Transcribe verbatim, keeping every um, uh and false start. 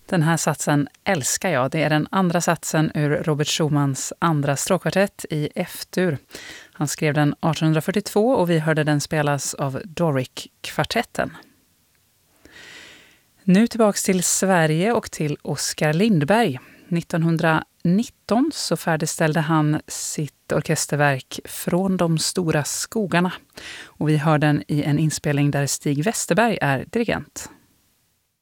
Den här satsen älskar jag. Det är den andra satsen ur Robert Schumans andra stråkkvartett i F-dur. Han skrev den arton fyrtiotvå och vi hörde den spelas av Doric-kvartetten. Nu tillbaks till Sverige och till Oskar Lindberg. nittonhundranitton så färdigställde han sitt orkesterverk Från de stora skogarna. Och vi hör den i en inspelning där Stig Westerberg är dirigent.